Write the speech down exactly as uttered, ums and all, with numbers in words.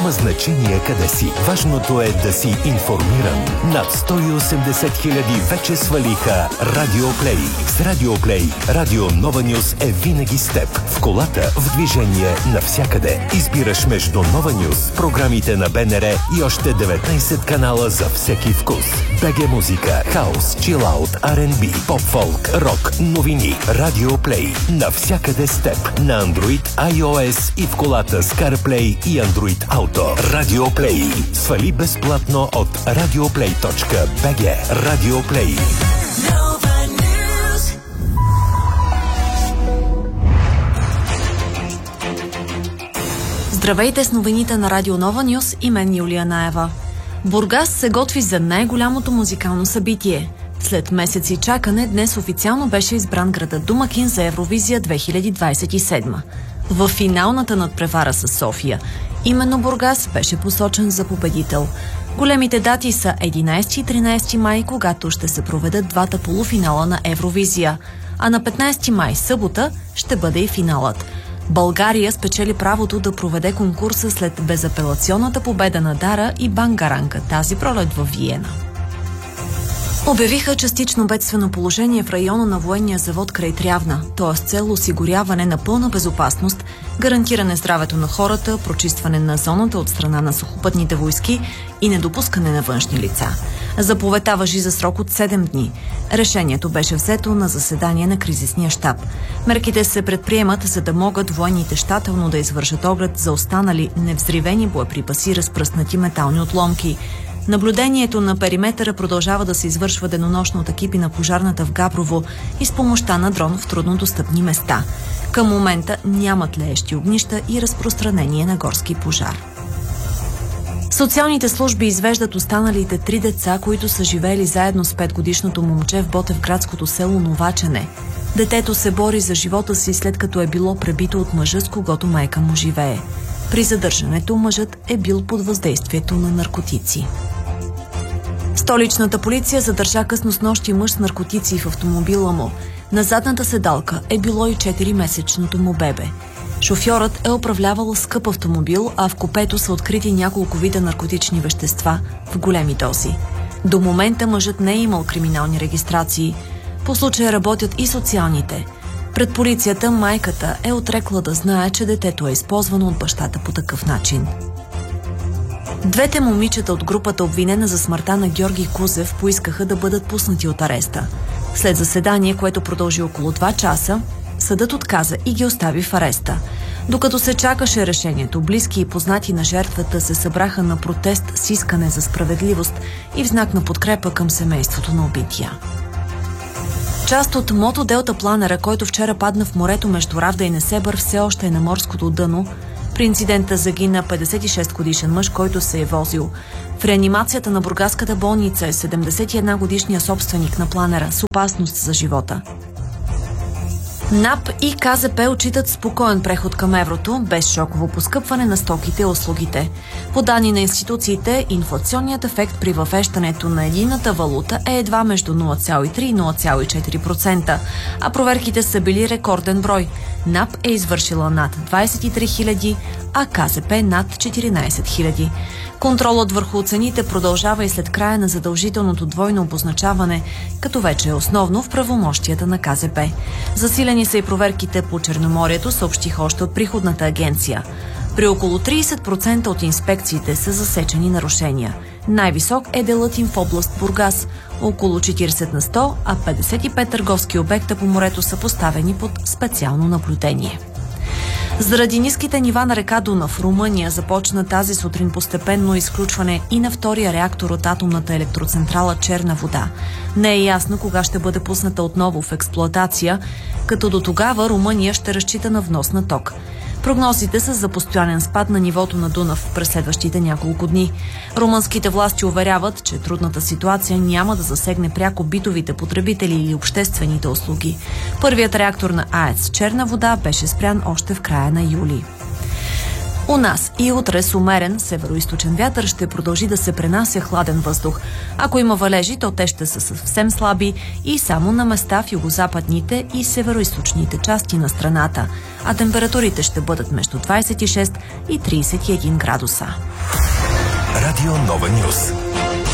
Няма значение къде си. Важното е да си информиран. Над сто и осемдесет хиляди вече свалиха Радио Плей. С Радио Плей, Радио Нова Нюз е винаги с теб. В колата, в движение, навсякъде. Избираш между Нова Нюз, програмите на БНР и още деветнайсет канала за всеки вкус. БГ музика, хаус, чилаут, Ар енд Би, поп-фолк, рок, новини. Радио Плей. Навсякъде с теб. На Android, iOS и в колата с CarPlay и Android Auto. Радио Плей. Свали безплатно от радиоплей точка би джи. Радио Плей. Здравейте с новините на Радио Нова Нюз и мен Юлия Наева. Бургас се готви за най-голямото музикално събитие. След месеци чакане, днес официално беше избран градът домакин за Евровизия две хиляди двадесет и седма. В финалната надпревара с София, именно Бургас беше посочен за победител. Големите дати са единайсети и тринайсети май, когато ще се проведат двата полуфинала на Евровизия, а на петнайсети май, събота, ще бъде и финалът. България спечели правото да проведе конкурса след безапелационната победа на Дара и Бангаранка тази пролет във Виена. Обявиха частично бедствено положение в района на военния завод край Трявна, т.е. с цел осигуряване на пълна безопасност, гарантиране здравето на хората, прочистване на зоната от страна на сухопътните войски и недопускане на външни лица. Заповедта важи за срок от седем дни. Решението беше взето на заседание на кризисния щаб. Мерките се предприемат, за да могат военните щателно да извършат оглед за останали невзривени боеприпаси, разпръснати метални отломки. Наблюдението на периметъра продължава да се извършва денонощно от екипи на пожарната в Габрово и с помощта на дрон в труднодостъпни места. Към момента няма тлеещи огнища и разпространение на горски пожар. Социалните служби извеждат останалите три деца, които са живеели заедно с петгодишното момче в ботевградското село Новачене. Детето се бори за живота си, след като е било пребито от мъжа, с когото майка му живее. При задържането мъжът е бил под въздействието на наркотици. Столичната полиция задържа късно снощи мъж с наркотици в автомобила му. На задната седалка е било и четиримесечното му бебе. Шофьорът е управлявал скъп автомобил, а в купето са открити няколко вида наркотични вещества в големи дози. До момента мъжът не е имал криминални регистрации. По случая работят и социалните. Пред полицията майката е отрекла да знае, че детето е използвано от бащата по такъв начин. Двете момичета от групата, обвинена за смъртта на Георги Кузев, поискаха да бъдат пуснати от ареста. След заседание, което продължи около два часа, съдът отказа и ги остави в ареста. Докато се чакаше решението, близки и познати на жертвата се събраха на протест с искане за справедливост и в знак на подкрепа към семейството на убития. Част от мотоделтапланера, който вчера падна в морето между Равда и Несебър, все още е на морското дъно. При инцидента загина петдесет и шест годишен мъж, който се е возил. В реанимацията на бургаската болница е седемдесет и една годишният собственик на планера с опасност за живота. НАП и КЗП отчитат спокоен преход към еврото, без шоково поскъпване на стоките и услугите. По данни на институциите, инфлационният ефект при въвеждането на единната валута е едва между нула цяло и три и нула цяло и четири процента, а проверките са били рекорден брой. НАП е извършила над двадесет и три хиляди, а КЗП над четиринадесет хиляди. Контролът върху цените продължава и след края на задължителното двойно обозначаване, като вече е основно в правомощията на КЗП. Засилени са и проверките по Черноморието, съобщиха още от приходната агенция. При около тридесет процента от инспекциите са засечени нарушения. Най-висок е делът им в област Бургас – около четиридесет на сто, а петдесет и пет търговски обекта по морето са поставени под специално наблюдение. Заради ниските нива на река Дунав, Румъния започна тази сутрин постепенно изключване и на втория реактор от атомната електроцентрала Черна вода. Не е ясно кога ще бъде пусната отново в експлоатация, като до тогава Румъния ще разчита на внос на ток. Прогнозите са за постоянен спад на нивото на Дунав през следващите няколко дни. Румънските власти уверяват, че трудната ситуация няма да засегне пряко битовите потребители или обществените услуги. Първият реактор на АЕЦ Черна вода беше спрян още в края на юли. У нас и утре с умерен североизточен вятър ще продължи да се пренася хладен въздух. Ако има валежи, то те ще са съвсем слаби и само на места в югозападните и североизточните части на страната, а температурите ще бъдат между двадесет и шест и тридесет и един градуса. Радио Нова Нюс.